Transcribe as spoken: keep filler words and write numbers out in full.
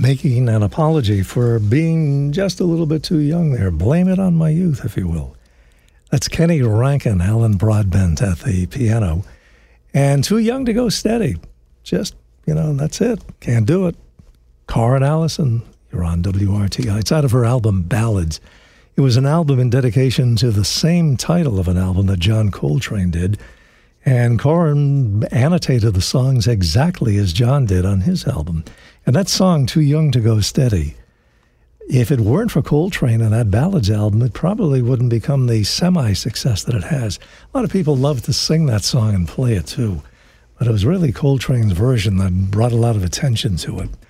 making an apology for being just a little bit too young there. Blame it on my youth, if you will. That's Kenny Rankin, Alan Broadbent at the piano. And Too Young to Go Steady. Just, you know, that's it. Can't do it. Cara and Allison, you're on W R T I. It's out of her album Ballads. It was an album in dedication to the same title of an album that John Coltrane did. And Corin annotated the songs exactly as John did on his album. And that song, Too Young to Go Steady, if it weren't for Coltrane and that Ballads album, it probably wouldn't become the semi-success that it has. A lot of people love to sing that song and play it too. But it was really Coltrane's version that brought a lot of attention to it.